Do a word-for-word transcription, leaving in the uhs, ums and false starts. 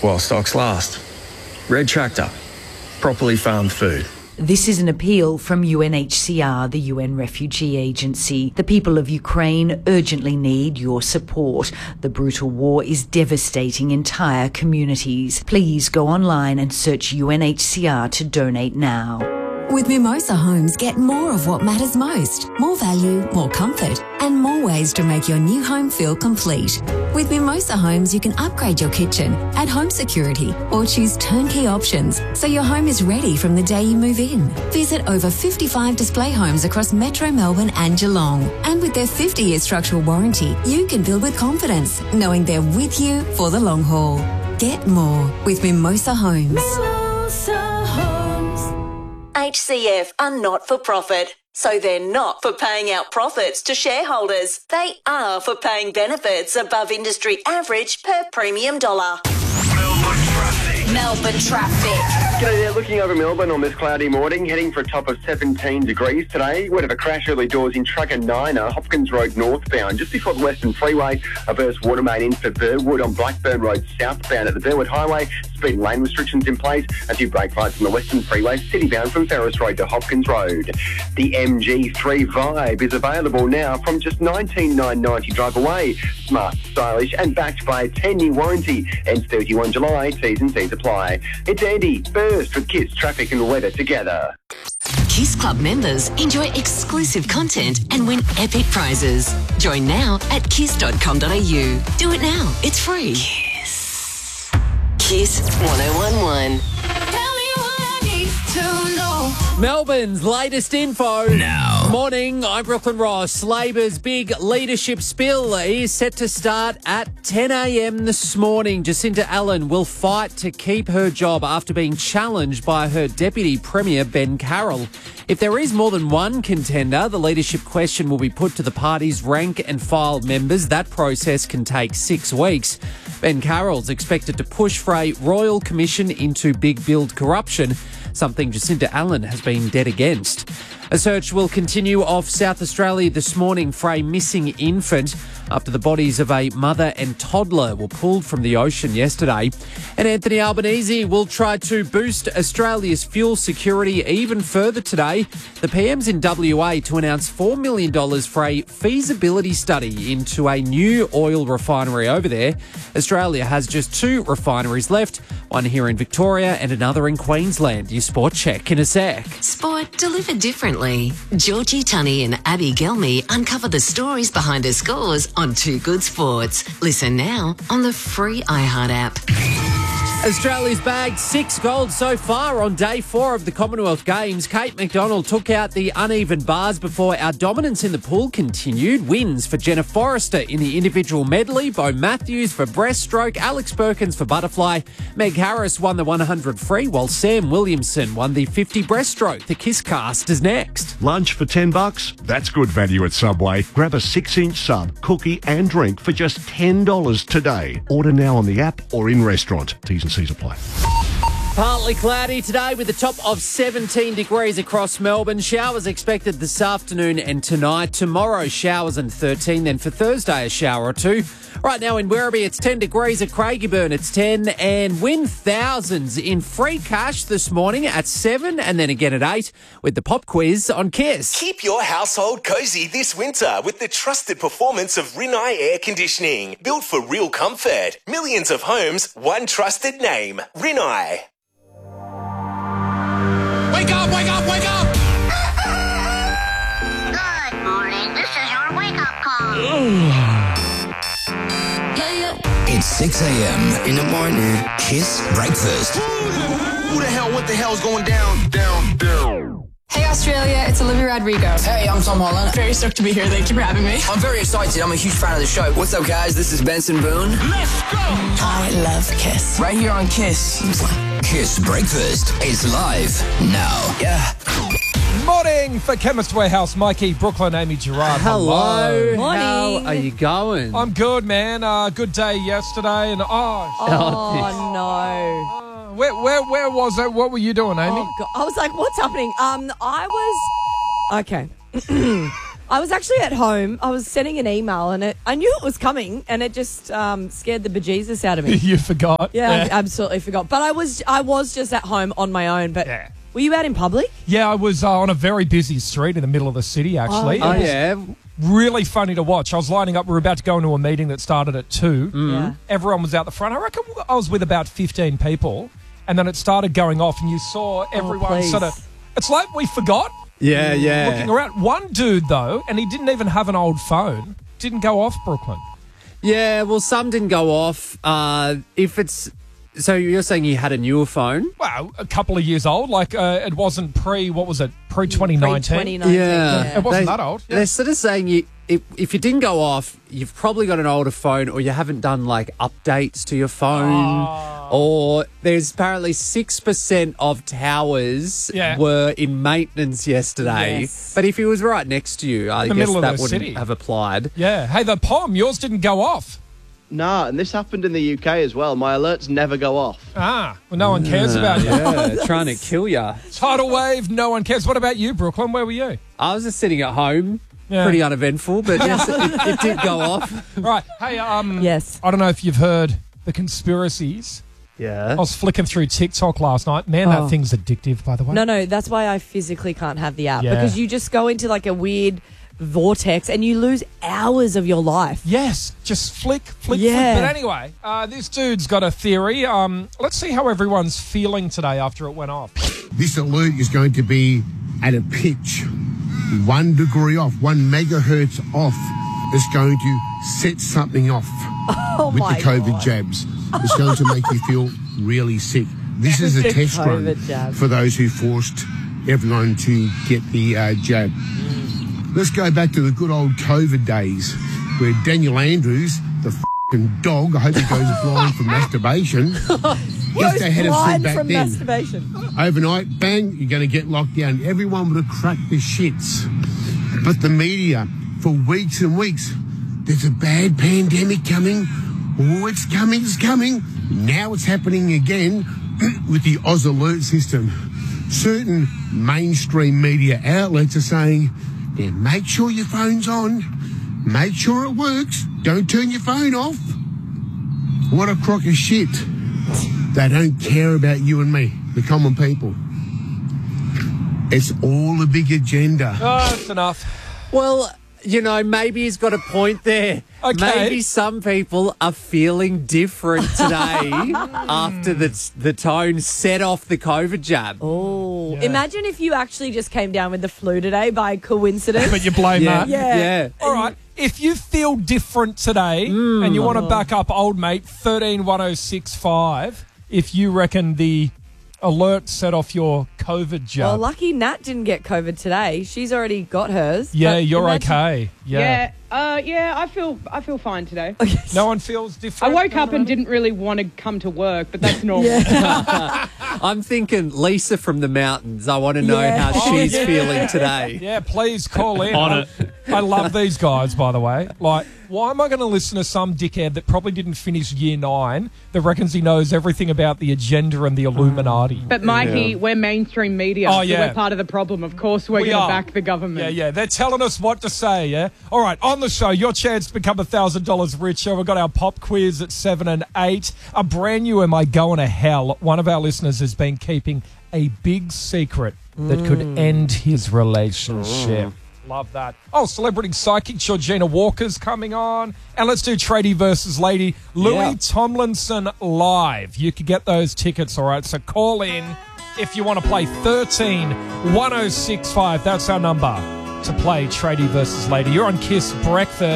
while stocks last. Red Tractor. Properly farmed food. This is an appeal from U N H C R, the U N Refugee Agency. The people of Ukraine urgently need your support. The brutal war is devastating entire communities. Please go online and search U N H C R to donate now. With Mimosa Homes, get more of what matters most. More value, more comfort, and more ways to make your new home feel complete. With Mimosa Homes, you can upgrade your kitchen, add home security, or choose turnkey options so your home is ready from the day you move in. Visit over fifty-five display homes across Metro Melbourne and Geelong. And with their fifty-year structural warranty, you can build with confidence, knowing they're with you for the long haul. Get more with Mimosa Homes. Mimosa Homes. H C F are not for profit, so they're not for paying out profits to shareholders. They are for paying benefits above industry average per premium dollar. Melbourne traffic. Melbourne traffic. G'day there, looking over Melbourne on this cloudy morning, heading for a top of seventeen degrees today. Word of a crash early doors in Trucker Niner, Hopkins Road northbound, just before the Western Freeway. A burst water main in for Burwood on Blackburn Road southbound at the Burwood Highway. Speed and lane restrictions in place. A few brake lights on the Western Freeway, citybound from Ferris Road to Hopkins Road. The M G three Vibe is available now from just nineteen thousand nine hundred ninety dollars drive away. Smart, stylish and backed by a ten-year warranty. Ends thirty-first of July, T's and C's apply. It's Andy, first with Kiss Traffic and Weather together. Kiss Club members enjoy exclusive content and win epic prizes. Join now at kiss dot com dot a u. Do it now. It's free. Kiss. Kiss one oh one one. Tell me what I need to know. Melbourne's latest info. Now. Morning, I'm Brooklyn Ross. Labor's big leadership spill is set to start at ten a.m. this morning. Jacinta Allen will fight to keep her job after being challenged by her Deputy Premier, Ben Carroll. If there is more than one contender, the leadership question will be put to the party's rank and file members. That process can take six weeks. Ben Carroll's expected to push for a royal commission into big build corruption, something Jacinta Allen has been dead against. A search will continue off South Australia this morning for a missing infant after the bodies of a mother and toddler were pulled from the ocean yesterday. And Anthony Albanese will try to boost Australia's fuel security even further today. The P M's in W A to announce four million dollars for a feasibility study into a new oil refinery over there. Australia has just two refineries left, one here in Victoria and another in Queensland. Your sport check in a sec. Sport delivered differently. Georgie Tunney and Abby Gelmy uncover the stories behind the scores on Two Good Sports. Listen now on the free iHeart app. Australia's bagged six gold so far on day four of the Commonwealth Games. Kate McDonald took out the uneven bars before our dominance in the pool continued. Wins for Jenna Forrester in the individual medley, Bo Matthews for breaststroke, Alex Perkins for butterfly. Meg Harris won the one hundred free, while Sam Williamson won the fifty breaststroke. The Kiss Cast is next. Lunch for ten bucks? That's good value at Subway. Grab a six-inch sub, cookie and drink for just ten dollars today. Order now on the app or in restaurant. T's and C's apply. Partly cloudy today with a top of seventeen degrees across Melbourne. Showers expected this afternoon and tonight. Tomorrow, showers and thirteen. Then for Thursday, a shower or two. Right now in Werribee, it's ten degrees. At Craigieburn, it's ten. And win thousands in free cash this morning at seven and then again at eight with the pop quiz on Kiss. Keep your household cozy this winter with the trusted performance of Rinnai Air Conditioning. Built for real comfort. Millions of homes, one trusted name. Rinnai. Wake up, wake up, wake up! Good morning. This is your wake-up call. Yeah, yeah. It's six a.m. in the morning. Kiss Breakfast. Who the hell, what the hell's going down, down, down? Hey Australia, it's Olivia Rodrigo. Hey, I'm Tom Holland. Very stoked to be here. Thank you for having me. I'm very excited. I'm a huge fan of the show. What's up, guys? This is Benson Boone. Let's go! I love Kiss. Right here on Kiss. Kiss Breakfast is live now. Yeah. Morning for Chemist Warehouse, Mikey, Brooklyn, Amy Gerard. Hello. Morning. How are you going? I'm good, man. Uh, good day yesterday, and oh, Oh, no. uh, where, where, where was it? What were you doing, Amy? Oh, God. I was like, what's happening? Um, I was... Okay. I was actually at home. I was sending an email, and it, I knew it was coming, and it just um, scared the bejesus out of me. You forgot. Yeah, Yeah. I absolutely forgot. But I was I was just at home on my own. But Yeah. were you out in public? Yeah, I was uh, on a very busy street in the middle of the city, actually. Oh, It was yeah. Really funny to watch. I was lining up. We were about to go into a meeting that started at two. Yeah. Everyone was out the front. I reckon I was with about fifteen people, and then it started going off, and you saw everyone please. sort of... It's like we forgot. Yeah, yeah. Looking around. One dude, though, and he didn't even have an old phone, didn't go off, Brooklyn. Yeah, well, some didn't go off. Uh, if it's... So you're saying you had a newer phone? Well, a couple of years old. Like, uh, it wasn't pre... What was it? Pre-twenty nineteen? twenty nineteen. Yeah. It wasn't They- that old. Yeah. They're sort of saying you if, if you didn't go off, you've probably got an older phone or you haven't done, like, updates to your phone. Oh. Or there's apparently six percent of towers Yeah. were in maintenance yesterday. Yes. But if he was right next to you, I In the guess middle of that the wouldn't city. have applied. Yeah. Hey, the Pom, yours didn't go off. Nah, and this happened in the U K as well. My alerts never go off. Ah, well, no one cares about you. Yeah, trying to kill you. Tidal wave, no one cares. What about you, Brooklyn? Where were you? I was just sitting at home, Yeah. pretty uneventful, but yes, it, it did go off. Right. Hey, um, Yes. I don't know if you've heard the conspiracies. Yeah. I was flicking through TikTok last night. Man, Oh. that thing's addictive, by the way. No, no, that's why I physically can't have the app Yeah. because you just go into like a weird vortex and you lose hours of your life. Yes, just flick, flick, Yeah. flick. But anyway, uh, this dude's got a theory. Um, let's see how everyone's feeling today after it went off. This alert is going to be at a pitch one degree off, one megahertz off. It's going to set something off Oh with my the COVID God. jabs. It's going to make you feel really sick. This is a test run COVID jab. for those who forced everyone to get the uh, jab. Let's go back to the good old COVID days where Daniel Andrews, the f***ing dog, I hope he goes blind from masturbation. If they had a Blind food back from then, masturbation. overnight, bang, you're going to get locked down. Everyone would have cracked the shits. But the media, for weeks and weeks, there's a bad pandemic coming. Oh, it's coming, it's coming. Now it's happening again with the Oz Alert system. Certain mainstream media outlets are saying, yeah, make sure your phone's on. Make sure it works. Don't turn your phone off. What a crock of shit. They don't care about you and me, the common people. It's all a big agenda. Oh, that's enough. Well, you know, maybe he's got a point there. Okay. Maybe some people are feeling different today after the the tone set off the COVID jab. Oh, imagine if you actually just came down with the flu today by coincidence. But you blame Yeah. that. Yeah. Yeah. All right. If you feel different today and you want to back up old mate, thirteen one oh six five, if you reckon the alert set off your COVID jab. Well, lucky Nat didn't get COVID today. She's already got hers. yeah, But you're imagine- okay. Yeah. Yeah, uh, yeah, I feel I feel fine today. No one feels I different. woke up and didn't really want to come to work, but that's normal. I'm thinking Lisa from the mountains. I want to know Yeah. how Oh, she's yeah. feeling today. Yeah, please call in. On I, it. I love these guys, by the way. Like, why am I going to listen to some dickhead that probably didn't finish year nine that reckons he knows everything about the agenda and the Illuminati? But Mikey, we're mainstream media, Oh, so yeah. we're part of the problem. Of course, we're We going to are. back the government. Yeah, yeah. They're telling us what to say, yeah? All right, on the show, your chance to become one thousand dollars richer. We've got our pop quiz at seven and eight. A brand new Am I Going to Hell? One of our listeners has been keeping a big secret that could end his relationship. Love that. Oh, celebrity psychic Georgina Walker's coming on. And let's do Tradie versus Lady. Louis Yeah. Tomlinson live. You could get those tickets, all right? So call in if you want to play thirteen one oh six five. That's our number to play Tradie versus Lady. You're on Kiss Breakfast.